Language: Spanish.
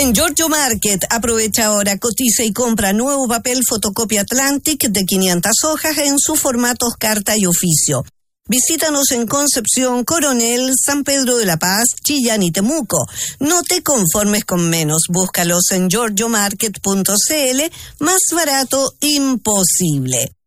En Giorgio Market, aprovecha ahora, cotiza y compra nuevo papel fotocopia Atlantic de 500 hojas en sus formatos carta y oficio. Visítanos en Concepción, Coronel, San Pedro de la Paz, Chillán y Temuco. No te conformes con menos, búscalos en giorgiomarket.cl, más barato imposible.